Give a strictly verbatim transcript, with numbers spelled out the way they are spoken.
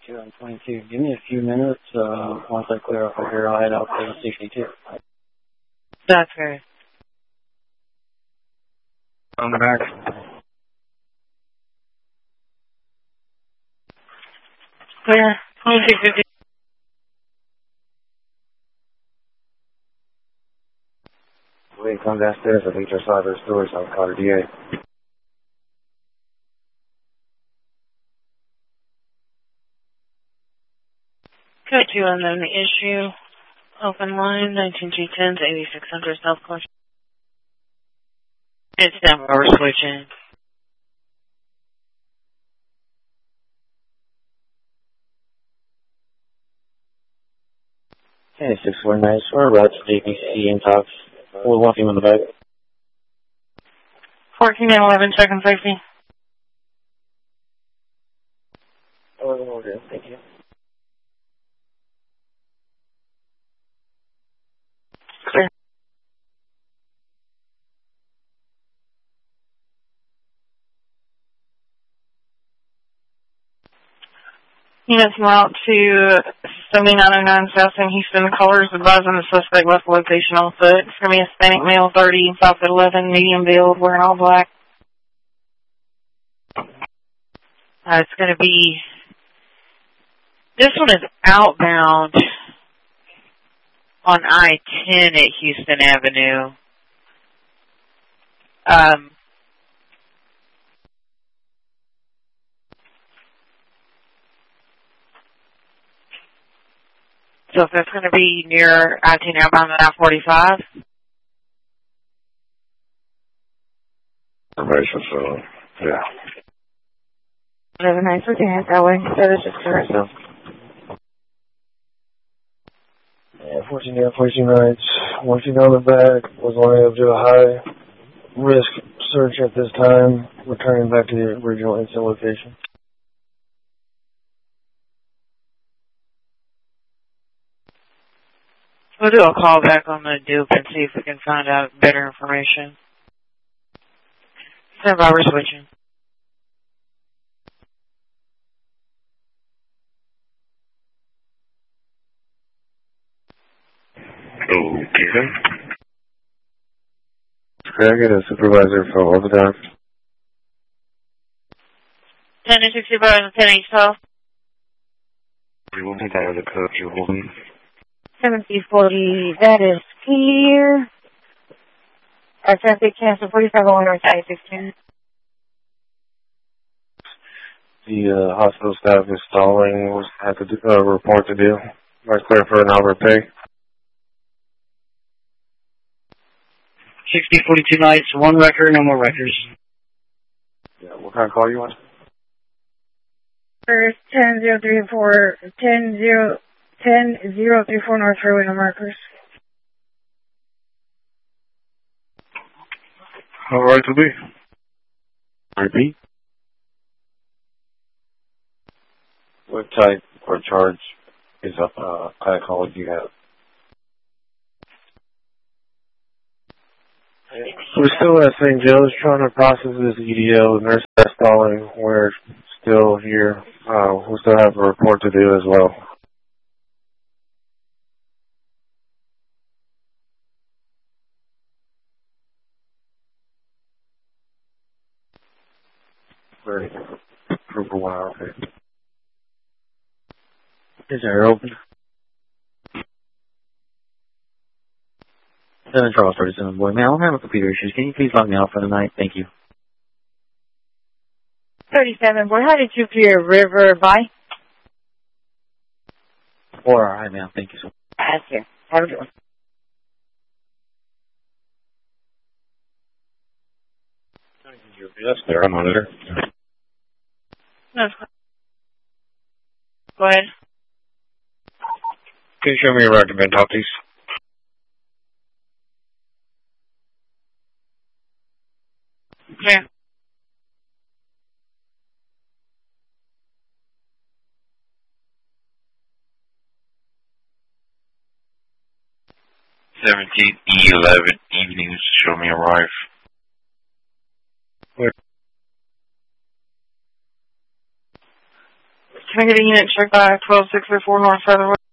two on twenty-two. Give me a few minutes. Uh, once I clear up over here, I'll head out to sixty-two. That's great. On the back. Clear. twenty-six fifty. Wait, come downstairs. I think just saw their stores on Carter D A. Code two unknown issue. Open line, nineteen G ten to eighty-six hundred South Coast. It's down where we're switching. Hey, six four nine, we're about to D B C and talks. We'll walk him in the back. fourteen and eleven, checking safety. Oh, we're good. Thank you. Clear. Units route to seventy-nine oh nine South in Houston. Callers advising the suspect left location on foot. It's going to be a Hispanic male, thirty, five foot eleven, medium build, wearing all black. Uh, it's going to be, this one is outbound on I ten at Houston Avenue. Um, so if that's going to be near I ten outbound at I forty-five. Information, so, yeah. Have a nice weekend. That way, that is just correct. So. Yeah, fourteen down, fourteen rights. Working on the back. Was only able to do a high risk search at this time. Returning back to the original incident location. We'll do a call back on the dupe and see if we can find out better information. Stand by, we're switching. Okay. Can I get a supervisor for overtime? ten and sixty-five and ten H twelve. We will take that as a code you're holding. seventy forty, that is clear. Our traffic cancel forty-five oh one North I sixteen. The uh, hospital staff is stalling. We'll have to do a uh, report to do. Right clear for an hour pay. sixty forty-two nights, one record, no more records. Yeah, what kind of call you want? First, ten zero three four, ten zero, ten zero three four North Freeway, no markers. All right to be. Repeat. What type or charge is up? Uh, kind of call do you have? We're still at Saint Joe's trying to process this E D O. The nurse is stalling. We're still here. Uh, we still have a report to do as well. Very group of one hour. Okay. Is there open? seven Charles thirty-seven, boy. Man, I'm having computer issues. Can you please log me out for the night? Thank you. thirty-seven, boy. How did you clear River by? All right, man. Thank you so much. That's here. Have a good one. Yes, there. I'm monitor. No. Go ahead. Can you show me your recommend top, please? Yeah. seventeen E eleven evenings, show me arrive. Can I get a unit check by twelve six oh four North Featherway?